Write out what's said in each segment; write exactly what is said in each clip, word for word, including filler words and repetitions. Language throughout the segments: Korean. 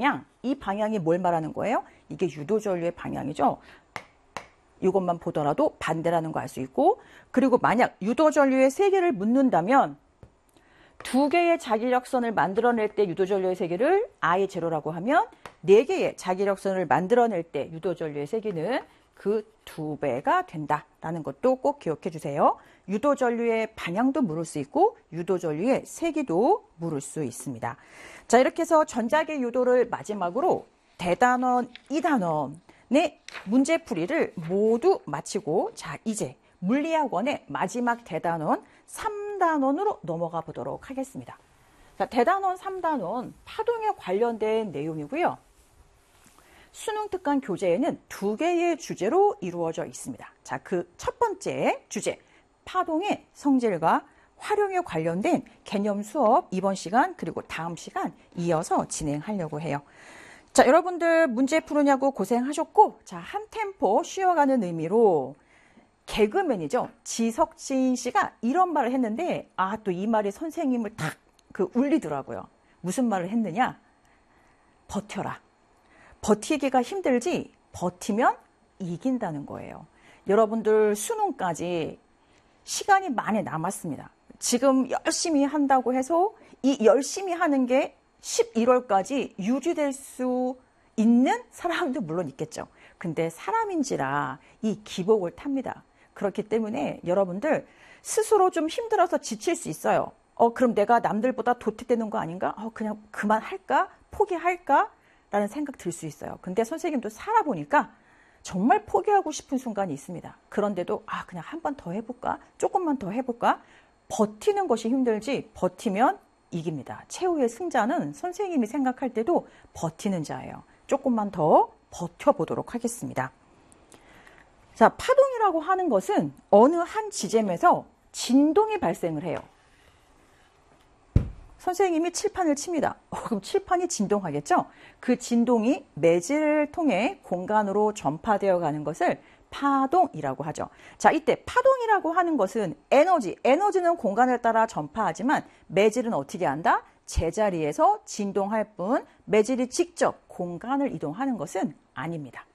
방향, 이 방향이 뭘 말하는 거예요? 이게 유도전류의 방향이죠. 이것만 보더라도 반대라는 거 알 수 있고, 그리고 만약 유도전류의 세기를 묻는다면 두 개의 자기력선을 만들어낼 때 유도전류의 세기를 아이 제로라고 하면 네 개의 자기력선을 만들어낼 때 유도전류의 세기는 그 두 배가 된다라는 것도 꼭 기억해 주세요. 유도전류의 방향도 물을 수 있고 유도전류의 세기도 물을 수 있습니다. 자, 이렇게 해서 전자기 유도를 마지막으로 대단원, 이단원의 문제풀이를 모두 마치고, 자, 이제 물리학원의 마지막 대단원 삼 단원으로 넘어가 보도록 하겠습니다. 자, 대단원 삼 단원 파동에 관련된 내용이고요. 수능 특강 교재에는 두 개의 주제로 이루어져 있습니다. 자, 그 첫 번째 주제, 파동의 성질과 활용에 관련된 개념 수업 이번 시간 그리고 다음 시간 이어서 진행하려고 해요. 자, 여러분들 문제 푸느냐고 고생하셨고, 자, 한 템포 쉬어가는 의미로 개그맨이죠. 지석진 씨가 이런 말을 했는데, 아, 또 이 말이 선생님을 탁 그 울리더라고요. 무슨 말을 했느냐? 버텨라. 버티기가 힘들지 버티면 이긴다는 거예요. 여러분들 수능까지 시간이 많이 남았습니다. 지금 열심히 한다고 해서 이 열심히 하는 게 십일월까지 유지될 수 있는 사람도 물론 있겠죠. 근데 사람인지라 이 기복을 탑니다. 그렇기 때문에 여러분들 스스로 좀 힘들어서 지칠 수 있어요. 어, 그럼 내가 남들보다 도태되는 거 아닌가? 어, 그냥 그만할까? 포기할까? 라는 생각 들 수 있어요. 근데 선생님도 살아보니까 정말 포기하고 싶은 순간이 있습니다. 그런데도 아, 그냥 한 번 더 해볼까? 조금만 더 해볼까? 버티는 것이 힘들지 버티면 이깁니다. 최후의 승자는 선생님이 생각할 때도 버티는 자예요. 조금만 더 버텨보도록 하겠습니다. 자, 파동이라고 하는 것은 어느 한 지점에서 진동이 발생을 해요. 선생님이 칠판을 칩니다. 어, 그럼 칠판이 진동하겠죠? 그 진동이 매질을 통해 공간으로 전파되어 가는 것을 파동이라고 하죠. 자, 이때 파동이라고 하는 것은 에너지, 에너지는 공간을 따라 전파하지만 매질은 어떻게 한다? 제자리에서 진동할 뿐 매질이 직접 공간을 이동하는 것은 아닙니다.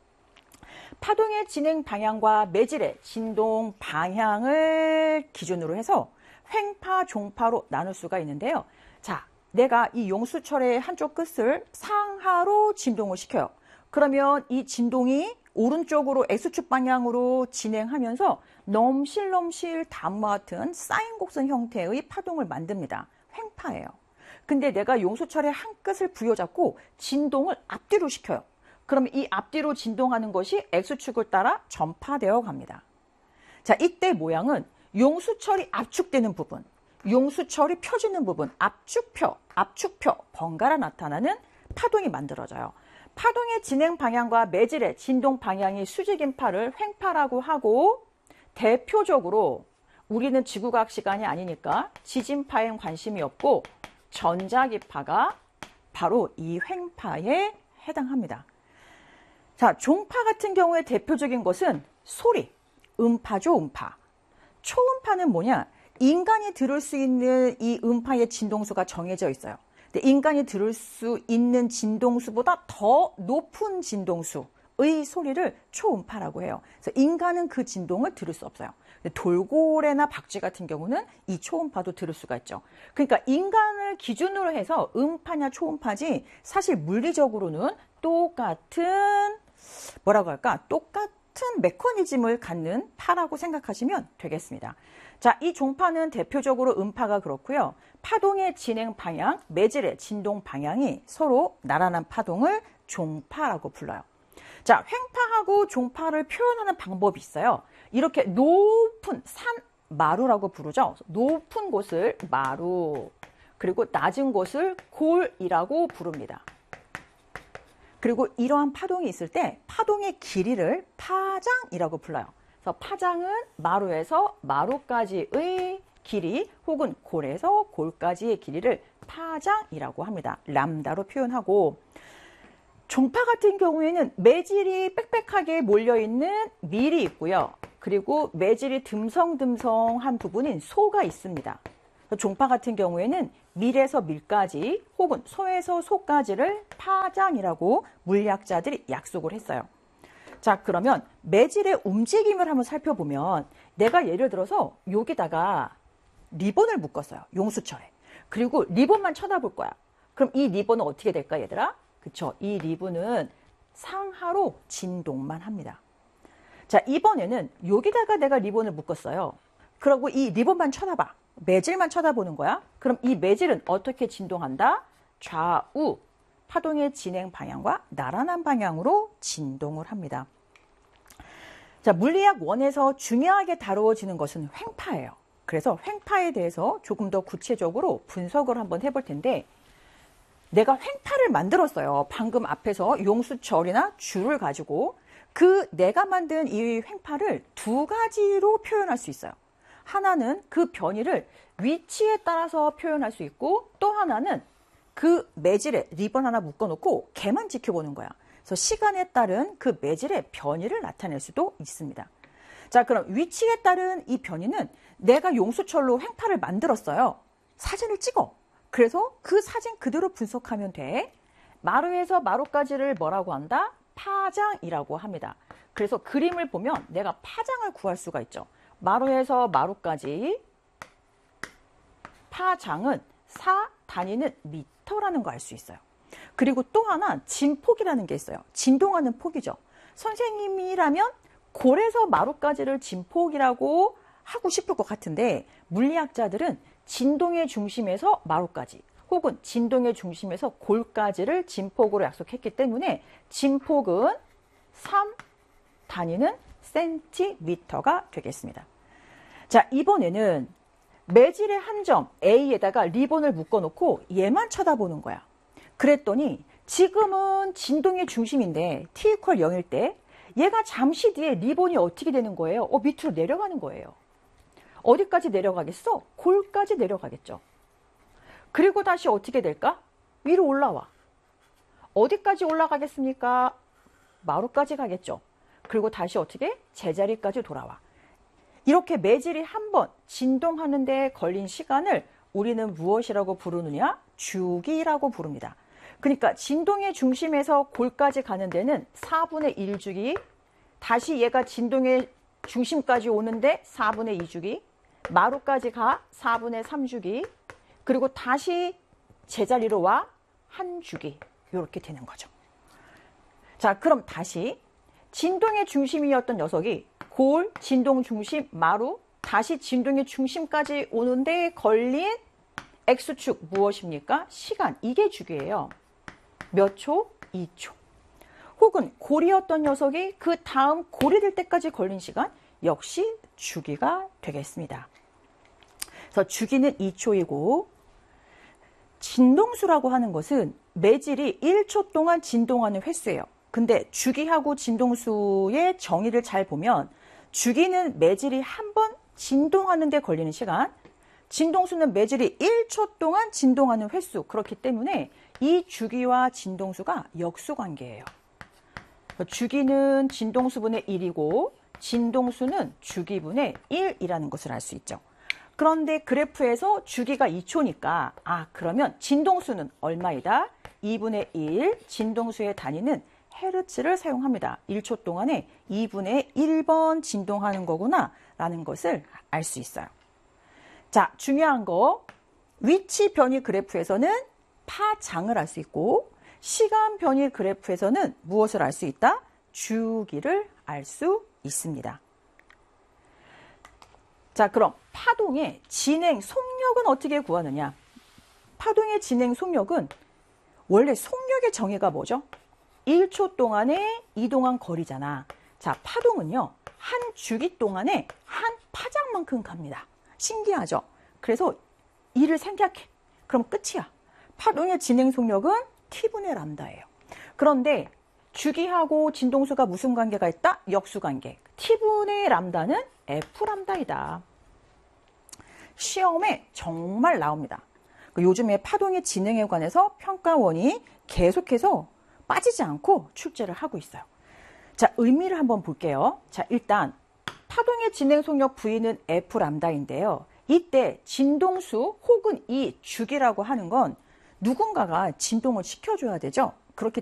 파동의 진행 방향과 매질의 진동 방향을 기준으로 해서 횡파, 종파로 나눌 수가 있는데요. 자, 내가 이 용수철의 한쪽 끝을 상하로 진동을 시켜요. 그러면 이 진동이 오른쪽으로 X축 방향으로 진행하면서 넘실넘실 다음과 같은 사인 곡선 형태의 파동을 만듭니다. 횡파예요. 근데 내가 용수철의 한 끝을 부여잡고 진동을 앞뒤로 시켜요. 그러면 이 앞뒤로 진동하는 것이 X축을 따라 전파되어 갑니다. 자, 이때 모양은 용수철이 압축되는 부분, 용수철이 펴지는 부분, 압축표, 압축표, 번갈아 나타나는 파동이 만들어져요. 파동의 진행 방향과 매질의 진동 방향이 수직인파를 횡파라고 하고, 대표적으로 우리는 지구과학 시간이 아니니까 지진파엔 관심이 없고 전자기파가 바로 이 횡파에 해당합니다. 자, 종파 같은 경우에 대표적인 것은 소리, 음파죠, 음파. 초음파는 뭐냐? 인간이 들을 수 있는 이 음파의 진동수가 정해져 있어요. 근데 인간이 들을 수 있는 진동수보다 더 높은 진동수의 소리를 초음파라고 해요. 그래서 인간은 그 진동을 들을 수 없어요. 돌고래나 박쥐 같은 경우는 이 초음파도 들을 수가 있죠. 그러니까 인간을 기준으로 해서 음파냐 초음파지 사실 물리적으로는 똑같은 뭐라고 할까? 똑같은 메커니즘을 갖는 파라고 생각하시면 되겠습니다. 자, 이 종파는 대표적으로 음파가 그렇고요. 파동의 진행 방향, 매질의 진동 방향이 서로 나란한 파동을 종파라고 불러요. 자, 횡파하고 종파를 표현하는 방법이 있어요. 이렇게 높은 산, 마루라고 부르죠. 높은 곳을 마루, 그리고 낮은 곳을 골이라고 부릅니다. 그리고 이러한 파동이 있을 때 파동의 길이를 파장이라고 불러요. 그래서 파장은 마루에서 마루까지의 길이 혹은 골에서 골까지의 길이를 파장이라고 합니다. 람다로 표현하고, 종파 같은 경우에는 매질이 빽빽하게 몰려있는 밀이 있고요. 그리고 매질이 듬성듬성한 부분인 소가 있습니다. 종파 같은 경우에는 밀에서 밀까지 혹은 소에서 소까지를 파장이라고 물리학자들이 약속을 했어요. 자, 그러면 매질의 움직임을 한번 살펴보면 내가 예를 들어서 여기다가 리본을 묶었어요. 용수철에. 그리고 리본만 쳐다볼 거야. 그럼 이 리본은 어떻게 될까, 얘들아? 그쵸? 이 리본은 상하로 진동만 합니다. 자, 이번에는 여기다가 내가 리본을 묶었어요. 그리고 이 리본만 쳐다봐. 매질만 쳐다보는 거야. 그럼 이 매질은 어떻게 진동한다? 좌우 파동의 진행 방향과 나란한 방향으로 진동을 합니다. 자, 물리학 원에서 중요하게 다루어지는 것은 횡파예요. 그래서 횡파에 대해서 조금 더 구체적으로 분석을 한번 해볼 텐데, 내가 횡파를 만들었어요. 방금 앞에서 용수철이나 줄을 가지고 그 내가 만든 이 횡파를 두 가지로 표현할 수 있어요. 하나는 그 변이를 위치에 따라서 표현할 수 있고, 또 하나는 그 매질에 리본 하나 묶어놓고 걔만 지켜보는 거야. 그래서 시간에 따른 그 매질의 변이를 나타낼 수도 있습니다. 자, 그럼 위치에 따른 이 변이는 내가 용수철로 횡파를 만들었어요. 사진을 찍어. 그래서 그 사진 그대로 분석하면 돼. 마루에서 마루까지를 뭐라고 한다? 파장이라고 합니다. 그래서 그림을 보면 내가 파장을 구할 수가 있죠. 마루에서 마루까지 파장은 사 다니는 미터라는 거 알 수 있어요. 그리고 또 하나 진폭이라는 게 있어요. 진동하는 폭이죠. 선생님이라면 골에서 마루까지를 진폭이라고 하고 싶을 것 같은데, 물리학자들은 진동의 중심에서 마루까지 혹은 진동의 중심에서 골까지를 진폭으로 약속했기 때문에 진폭은 삼 다니는 센티미터가 되겠습니다. 자, 이번에는 매질의 한 점 A에다가 리본을 묶어놓고 얘만 쳐다보는 거야. 그랬더니 지금은 진동의 중심인데 t 이퀄 영일 때 얘가 잠시 뒤에 리본이 어떻게 되는 거예요? 어, 밑으로 내려가는 거예요. 어디까지 내려가겠어? 골까지 내려가겠죠. 그리고 다시 어떻게 될까? 위로 올라와. 어디까지 올라가겠습니까? 마루까지 가겠죠. 그리고 다시 어떻게? 제자리까지 돌아와. 이렇게 매질이 한 번 진동하는 데 걸린 시간을 우리는 무엇이라고 부르느냐? 주기라고 부릅니다. 그러니까 진동의 중심에서 골까지 가는 데는 사분의 일 주기, 다시 얘가 진동의 중심까지 오는데 사분의 이 주기, 마루까지 가 사분의 삼 주기, 그리고 다시 제자리로 와 한 주기, 이렇게 되는 거죠. 자, 그럼 다시 진동의 중심이었던 녀석이 골, 진동 중심, 마루, 다시 진동의 중심까지 오는데 걸린 X축 무엇입니까? 시간, 이게 주기예요. 몇 초? 이 초. 혹은 골이었던 녀석이 그 다음 골이 될 때까지 걸린 시간, 역시 주기가 되겠습니다. 그래서 주기는 이 초이고, 진동수라고 하는 것은 매질이 일 초 동안 진동하는 횟수예요. 근데 주기하고 진동수의 정의를 잘 보면 주기는 매질이 한 번 진동하는 데 걸리는 시간, 진동수는 매질이 일 초 동안 진동하는 횟수, 그렇기 때문에 이 주기와 진동수가 역수관계예요. 주기는 진동수분의 일이고 진동수는 주기분의 일이라는 것을 알 수 있죠. 그런데 그래프에서 주기가 이 초니까 아, 그러면 진동수는 얼마이다? 이분의 일, 진동수의 단위는 헤르츠를 사용합니다. 일 초 동안에 이분의 일 번 진동하는 거구나 라는 것을 알 수 있어요. 자, 중요한 거, 위치 변이 그래프에서는 파장을 알 수 있고, 시간 변이 그래프에서는 무엇을 알 수 있다? 주기를 알 수 있습니다. 자, 그럼 파동의 진행 속력은 어떻게 구하느냐? 파동의 진행 속력은 원래 속력의 정의가 뭐죠? 일 초 동안에 이동한 거리잖아. 자, 파동은요, 한 주기 동안에 한 파장만큼 갑니다. 신기하죠? 그래서 이를 생략해. 그럼 끝이야. 파동의 진행 속력은 T분의 람다예요. 그런데 주기하고 진동수가 무슨 관계가 있다? 역수관계. T분의 람다는 F 람다이다. 시험에 정말 나옵니다. 요즘에 파동의 진행에 관해서 평가원이 계속해서 빠지지 않고 출제를 하고 있어요. 자, 의미를 한번 볼게요. 자, 일단 파동의 진행 속력 V는 F 람다인데요. 이때 진동수 혹은 이 주기라고 하는 건 누군가가 진동을 시켜줘야 되죠. 그렇기